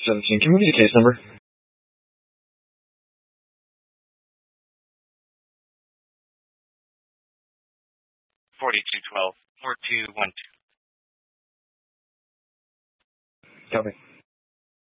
17. Can we get a case number? 4212 4212. Copy.